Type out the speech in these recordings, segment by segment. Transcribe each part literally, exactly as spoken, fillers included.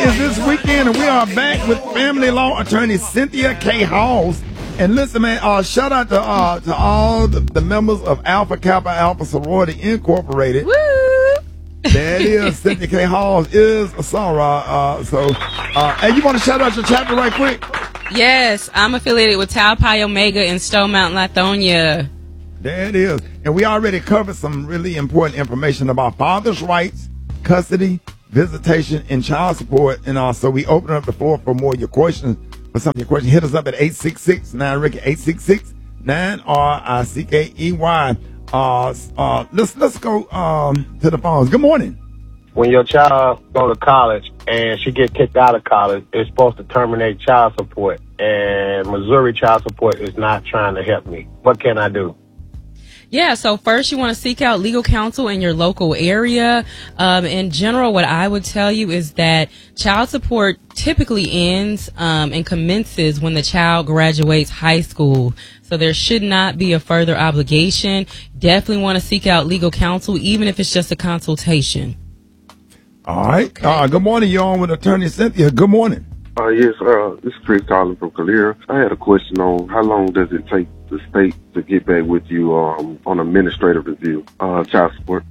is this weekend, and we are back with family law attorney Cynthia K. Halls. And listen, man, uh, shout out to uh, to all the, the members of Alpha Kappa Alpha Sorority Incorporated. Woo! That is, Cynthia K. Halls is a Sarah. Uh, so, uh, hey, you want to shout out your chapter right quick? Yes, I'm affiliated with Tau Pi Omega in Stone Mountain, Lithonia. There it is. And we already covered some really important information about fathers' rights, custody, visitation, and child support. And uh, so we open up the floor for more of your questions. For some of your questions, hit us up at eight six six, nine Ricky, eight six six, nine R I C K E Y. Uh, uh, let's, let's go um, to the phones. Good morning. When your child go to college and she get kicked out of college, it's supposed to terminate child support. And Missouri child support is not trying to help me. What can I do? Yeah, so first you want to seek out legal counsel in your local area. Um, in general, what I would tell you is that child support typically ends um, and commences when the child graduates high school. So there should not be a further obligation. Definitely want to seek out legal counsel, even if it's just a consultation. All right. Okay. Uh, good morning. You're on with Attorney Cynthia. Good morning. Uh, yes, uh, this is Chris calling from Calera. I had a question on how long does it take the state to get back with you um, on administrative review, uh, child support?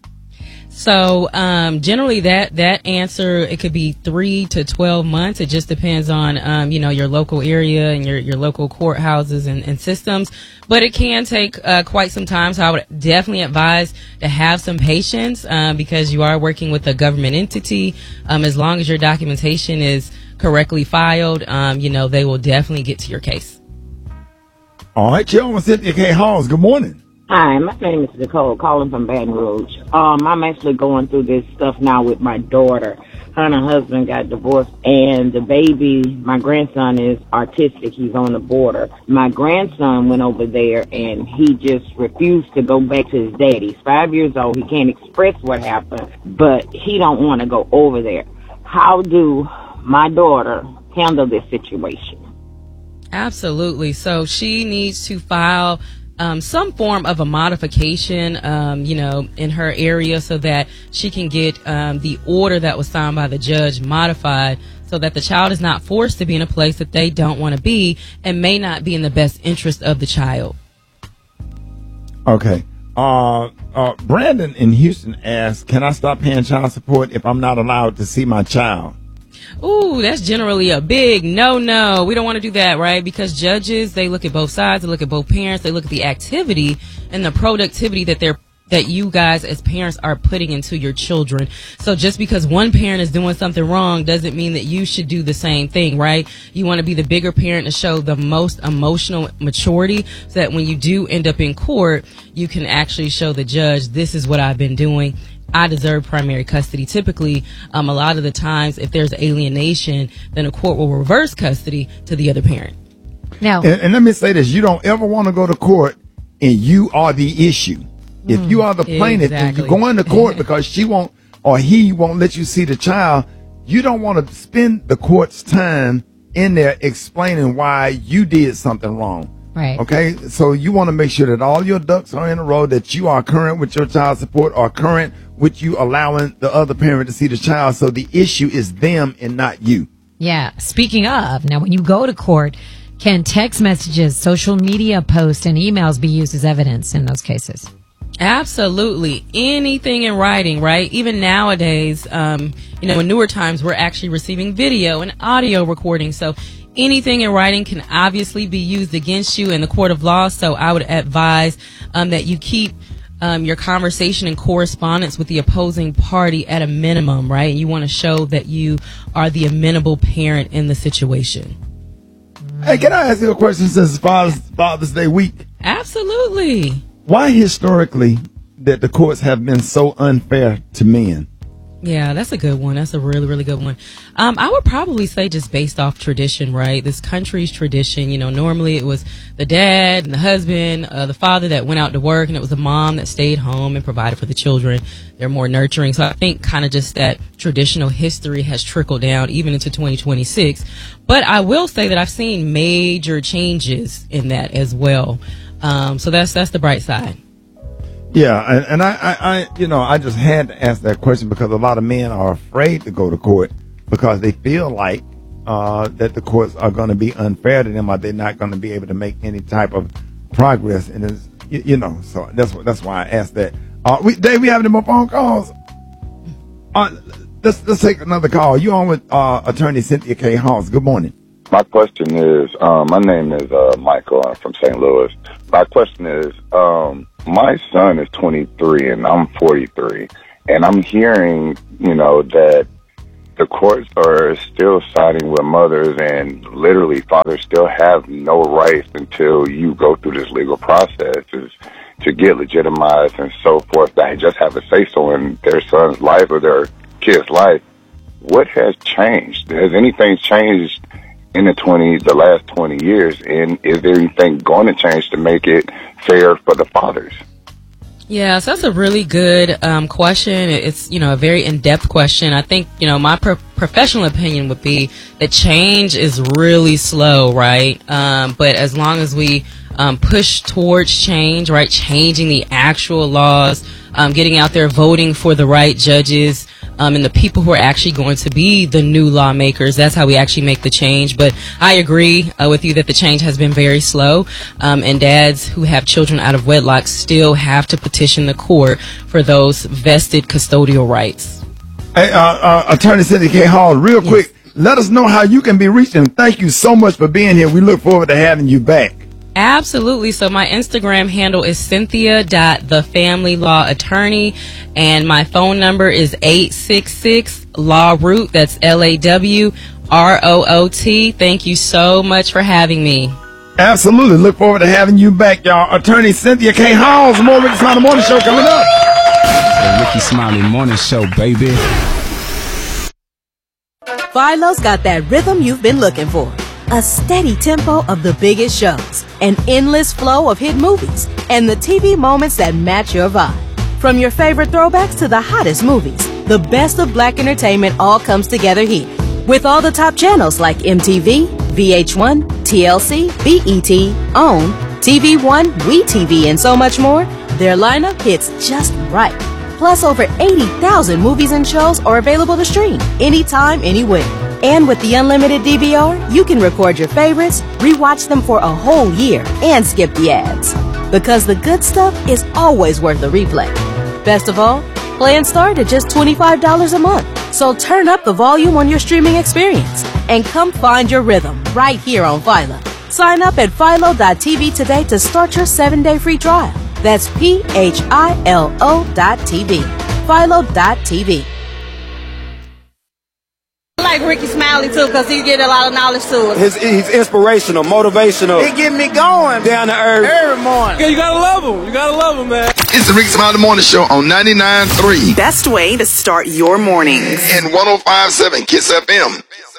So um, generally that that answer, it could be three to twelve months. It just depends on, um, you know, your local area and your, your local courthouses and, and systems. But it can take uh, quite some time. So I would definitely advise to have some patience uh, because you are working with a government entity. Um, as long as your documentation is correctly filed, um, you know, they will definitely get to your case. All right, you're on with Cynthia K. Halls. Good morning. Hi, my name is Nicole, calling from Baton Rouge. Um, I'm actually going through this stuff now with my daughter. Her and her husband got divorced, and the baby, my grandson, is autistic. He's on the border. My grandson went over there, and he just refused to go back to his dad. He's five years old. He can't express what happened, but he don't want to go over there. How do my daughter handle this situation? Absolutely. So she needs to file um, some form of a modification, um, you know, in her area so that she can get um, the order that was signed by the judge modified so that the child is not forced to be in a place that they don't want to be and may not be in the best interest of the child. Okay. Uh, uh, Brandon in Houston asked, can I stop paying child support if I'm not allowed to see my child? Ooh, that's generally a big no-no. We don't want to do that, right? Because judges, they look at both sides. They look at both parents. They look at the activity and the productivity that they're that you guys as parents are putting into your children. So just because one parent is doing something wrong doesn't mean that you should do the same thing, right? You want to be the bigger parent to show the most emotional maturity so that when you do end up in court, you can actually show the judge, this is what I've been doing. I deserve primary custody. Typically, um, a lot of the times, if there's alienation, then a court will reverse custody to the other parent. Now, and, and let me say this, you don't ever want to go to court and you are the issue. If you are the plaintiff and you go into court because she won't or he won't let you see the child, you don't want to spend the court's time in there explaining why you did something wrong. Right. Okay. So you want to make sure that all your ducks are in a row, that you are current with your child support or current with you allowing the other parent to see the child. So the issue is them and not you. Yeah. Speaking of, now when you go to court, can text messages, social media posts, and emails be used as evidence in those cases? Absolutely. Anything in writing, right? Even nowadays, um, you know, in newer times, we're actually receiving video and audio recording. So anything in writing can obviously be used against you in the court of law. So I would advise um, that you keep um, your conversation and correspondence with the opposing party at a minimum, right? You want to show that you are the amenable parent in the situation. Hey, can I ask you a question since it's Father's, Father's Day week? Absolutely. Why historically that the courts have been so unfair to men? Yeah, that's a good one. That's a really, really good one. Um, I would probably say just based off tradition, right? This country's tradition, you know, normally it was the dad and the husband, uh, the father that went out to work, and it was the mom that stayed home and provided for the children. They're more nurturing. So I think kind of just that traditional history has trickled down even into twenty twenty-six. But I will say that I've seen major changes in that as well. Um, so that's that's the bright side. Yeah, and, and I, I, I, you know, I just had to ask that question because a lot of men are afraid to go to court because they feel like uh, that the courts are going to be unfair to them, or they're not going to be able to make any type of progress. And it's, you, you know, so that's what that's why I asked that. Uh, we, Dave, we have any more phone calls? Uh, let's let's take another call. You on with uh, Attorney Cynthia K. Halls. Good morning. My question is, um, my name is uh, Michael. I'm from Saint Louis. My question is, um, my son is twenty-three and I'm forty-three, and I'm hearing, you know, that the courts are still siding with mothers, and literally fathers still have no rights until you go through this legal process to get legitimized and so forth. They just have a say-so in their son's life or their kid's life. What has changed? Has anything changed in the twenty, the last twenty years, and is there anything going to change to make it fair for the fathers? Yeah, so that's a really good um, question. It's, you know, a very in-depth question. I think, you know, my pro- professional opinion would be that change is really slow, right? Um, but as long as we um, push towards change, right, changing the actual laws, um, getting out there, voting for the right judges, Um, and the people who are actually going to be the new lawmakers. That's how we actually make the change. But I agree uh, with you that the change has been very slow. Um, and dads who have children out of wedlock still have to petition the court for those vested custodial rights. Hey, uh, uh, Attorney Cynthia K. Hall, real Yes. quick, let us know how you can be reached. And thank you so much for being here. We look forward to having you back. Absolutely. So my Instagram handle is cynthia dot the family law attorney, and my phone number is eight six six law root. That's L A W R O O T. Thank you so much for having me. Absolutely. Look forward to having you back, y'all. Attorney Cynthia K. Halls, more Ricky Smiley Morning Show coming up. The Ricky Smiley Morning Show, baby. Philo's got that rhythm you've been looking for. A steady tempo of the biggest shows, an endless flow of hit movies, and the T V moments that match your vibe. From your favorite throwbacks to the hottest movies, the best of black entertainment all comes together here. With all the top channels like M T V, V H one, T L C, B E T, OWN, T V One, WeTV, and so much more, their lineup hits just right. Plus, over eighty thousand movies and shows are available to stream anytime, anywhere. And with the unlimited D V R, you can record your favorites, rewatch them for a whole year, and skip the ads. Because the good stuff is always worth a replay. Best of all, plans start at just twenty-five dollars a month. So turn up the volume on your streaming experience and come find your rhythm right here on Philo. Sign up at philo dot t v today to start your seven-day free trial. That's P H I L O dot T V. philo dot t v. I like Ricky Smiley too, because he get a lot of knowledge to us. His, he's inspirational, motivational. He get me going down to earth every morning. Yeah, you gotta love him. You gotta love him, man. It's the Ricky Smiley Morning Show on ninety-nine point three. Best way to start your mornings. And one oh five point seven Kiss F M.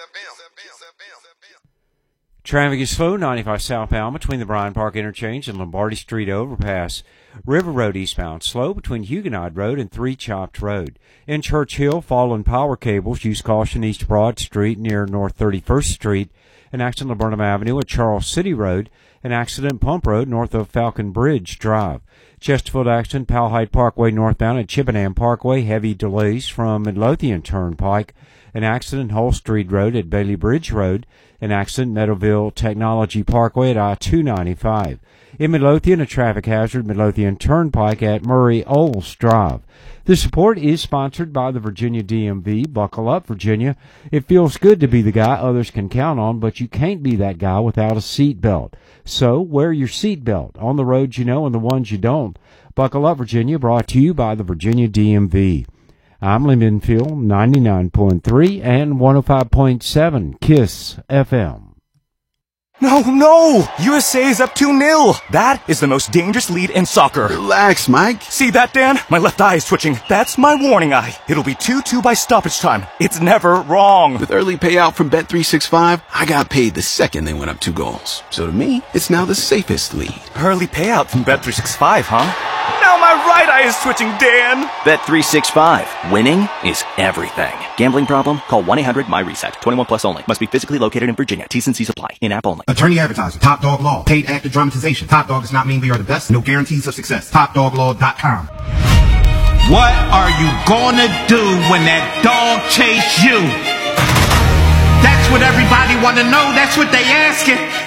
Traffic is slow, ninety-five southbound between the Bryan Park Interchange and Lombardi Street overpass. River Road eastbound slow between Huguenot Road and Three Chopped Road. In Churchill, fallen power cables. Use caution east Broad Street near North thirty-first Street. An accident on Burnham Avenue at Charles City Road. An accident Pump Road north of Falcon Bridge Drive. Chesterfield accident, Powhite Parkway northbound at Chippenham Parkway. Heavy delays from Midlothian Turnpike. An accident Hull Street Road at Bailey Bridge Road. An accident Meadowville Technology Parkway at I two ninety-five. In Midlothian, a traffic hazard, Midlothian Turnpike at Murray Olds Drive. This report is sponsored by the Virginia D M V. Buckle up, Virginia. It feels good to be the guy others can count on, but you can't be that guy without a seat belt. So wear your seat belt on the roads you know and the ones you don't. Buckle up, Virginia, brought to you by the Virginia D M V. I'm Lee Minfield, ninety-nine point three and one oh five point seven Kiss F M. No, no! U S A is up two nil. That is the most dangerous lead in soccer. Relax, Mike. See that, Dan? My left eye is twitching. That's my warning eye. It'll be two two by stoppage time. It's never wrong. With early payout from Bet three sixty-five, I got paid the second they went up two goals. So to me, it's now the safest lead. Early payout from Bet three sixty-five, huh? Now my right eye is twitching, Dan. Bet three sixty-five. Winning is everything. Gambling problem? Call one eight hundred M Y reset. twenty-one plus only. Must be physically located in Virginia. T's and C's apply. In-app only. Attorney advertising. Top Dog Law. Paid actor dramatization. Top Dog does not mean we are the best. No guarantees of success. top dog law dot com. What are you gonna do when that dog chase you? wanna know, that's what they asking.